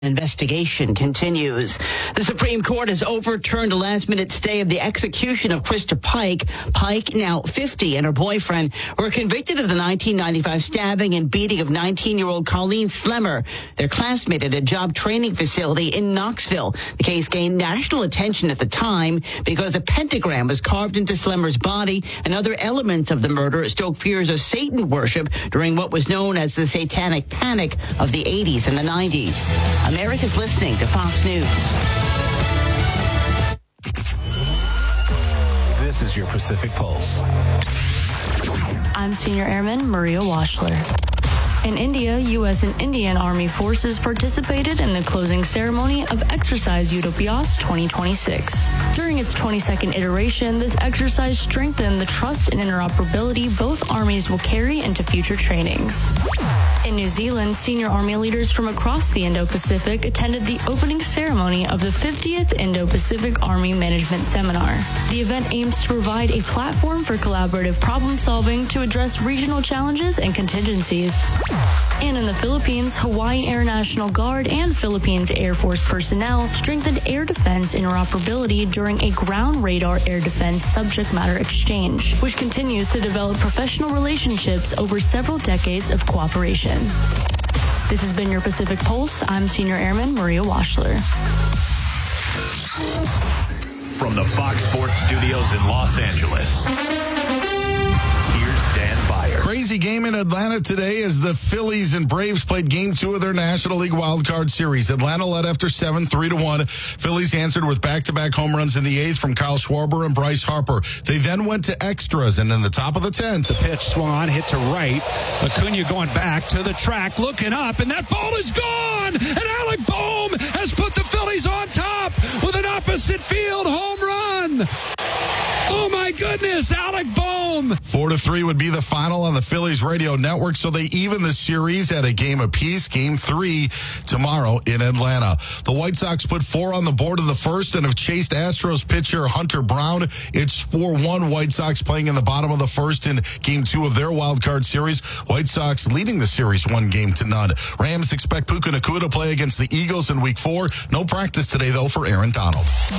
Investigation continues. The Supreme Court has overturned a last-minute stay of the execution of Krista Pike. Pike, now 50, and her boyfriend were convicted of the 1995 stabbing and beating of 19-year-old Colleen Slemmer, their classmate at a job training facility in Knoxville. The case gained national attention at the time because a pentagram was carved into Slemmer's body, and other elements of the murder stoked fears of Satan worship during what was known as the Satanic Panic of the 80s and the 90s. America's listening to Fox News. This is your Pacific Pulse. I'm Senior Airman Maria Washler. In India, U.S. and Indian Army forces participated in the closing ceremony of Exercise Utopias 2026. During its 22nd iteration, this exercise strengthened the trust and interoperability both armies will carry into future trainings. In New Zealand, senior Army leaders from across the Indo-Pacific attended the opening ceremony of the 50th Indo-Pacific Army Management Seminar. The event aims to provide a platform for collaborative problem-solving to address regional challenges and contingencies. And in the Philippines, Hawaii Air National Guard and Philippines Air Force personnel strengthened air defense interoperability during a ground radar air defense subject matter exchange, which continues to develop professional relationships over several decades of cooperation. This has been your Pacific Pulse. I'm Senior Airman Maria Washler. From the Fox Sports Studios in Los Angeles, here's Dan Byer. Crazy game in Atlanta today as the Phillies and Braves played Game 2 of their National League wildcard series. Atlanta led after 7, 3-1. Phillies answered with back-to-back home runs in the 8th from Kyle Schwarber and Bryce Harper. They then went to extras, and in the top of the 10th, the pitch swung on, hit to right. Acuna going back to the track, looking up, and that ball is gone! And Alec Bohm has put the Phillies on top with an opposite field home run! Oh, my goodness, Alec Bohm! 4-3 would be the final on the Phillies radio network, so they even the series at a game apiece. Game 3 tomorrow in Atlanta. The White Sox put 4 on the board in the first and have chased Astros pitcher Hunter Brown. It's 4-1 White Sox playing in the bottom of the first in Game 2 of their wild card series. White Sox leading the series 1-0. Rams expect Puka Nacua to play against the Eagles in Week 4. No practice today, though, for Aaron Donald.